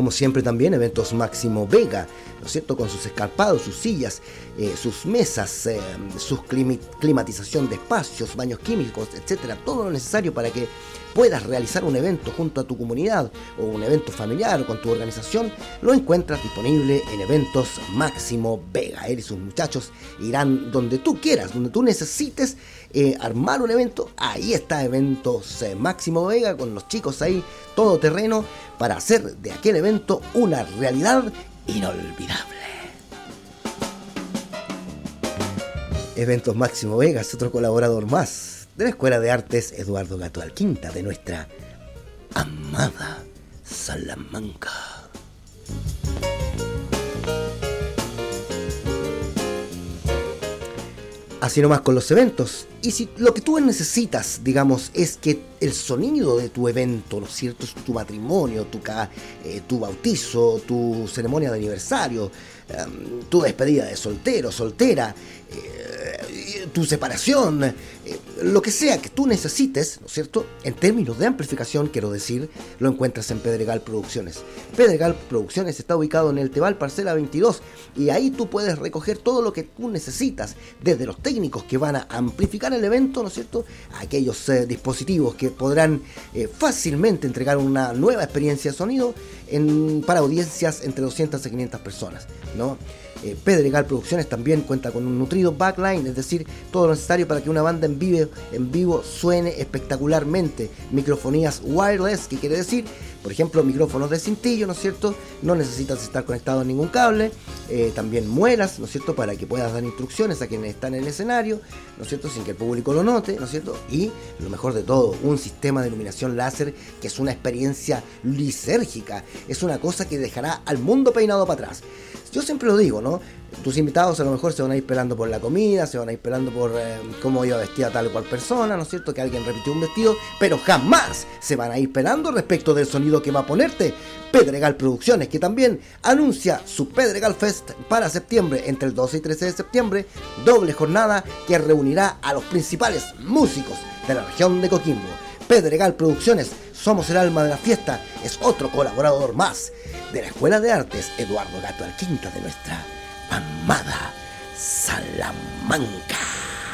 Como siempre también Eventos Máximo Vega, ¿no es cierto? Con sus escarpados, sus sillas, sus mesas, sus climatización de espacios, baños químicos, etcétera. Todo lo necesario para que puedas realizar un evento junto a tu comunidad o un evento familiar o con tu organización, lo encuentras disponible en Eventos Máximo Vega. Él y sus muchachos irán donde tú quieras, donde tú necesites armar un evento. Ahí está Eventos Máximo Vega con los chicos ahí, todo terreno, para hacer de aquel evento una realidad inolvidable. Eventos Máximo Vega es otro colaborador más de la Escuela de Artes Eduardo Gato Alquinta, de nuestra amada Salamanca. Así nomás con los eventos. Y si lo que tú necesitas, digamos, es que el sonido de tu evento, ¿no es cierto? Tu matrimonio, tu bautizo, tu ceremonia de aniversario, tu despedida de soltero, soltera, tu separación, lo que sea que tú necesites, ¿no es cierto? En términos de amplificación, quiero decir, lo encuentras en Pedregal Producciones. Pedregal Producciones está ubicado en el Teval Parcela 22 y ahí tú puedes recoger todo lo que tú necesitas, desde los técnicos que van a amplificar el evento, ¿no es cierto? Aquellos dispositivos que podrán fácilmente entregar una nueva experiencia de sonido para audiencias entre 200 y 500 personas, ¿no? Pedregal Producciones también cuenta con un nutrido backline, es decir, todo lo necesario para que una banda en vivo suene espectacularmente. Microfonías wireless, ¿qué quiere decir? Por ejemplo, micrófonos de cintillo, ¿no es cierto? No necesitas estar conectado a ningún cable. También muelas, ¿no es cierto? Para que puedas dar instrucciones a quienes están en el escenario, ¿no es cierto? Sin que el público lo note, ¿no es cierto? Y lo mejor de todo, un sistema de iluminación láser que es una experiencia lisérgica. Es una cosa que dejará al mundo peinado para atrás. Yo siempre lo digo, ¿no? Tus invitados a lo mejor se van a ir pelando por la comida, se van a ir pelando por cómo iba vestida tal o cual persona, ¿no es cierto? Que alguien repitió un vestido, pero jamás se van a ir pelando respecto del sonido que va a ponerte Pedregal Producciones, que también anuncia su Pedregal Fest para septiembre, entre el 12 y 13 de septiembre, doble jornada que reunirá a los principales músicos de la región de Coquimbo. Pedregal Producciones, somos el alma de la fiesta, es otro colaborador más de la Escuela de Artes Eduardo Gato Alquinta, de nuestra amada Salamanca.